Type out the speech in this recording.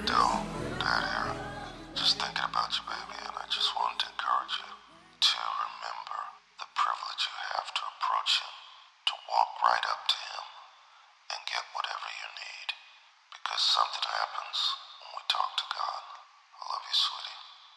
Adele, Dad here. Just thinking about you, baby, and I just wanted to encourage you to remember the privilege you have to approach him, to walk right up to him, and get whatever you need. Because something happens when we talk to God. I love you, sweetie.